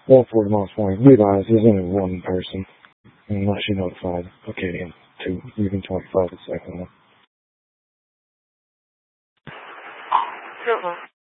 All for tomorrow's point. Realize there's only one person, unless you're notified. Okay, and two, even 25 the second one.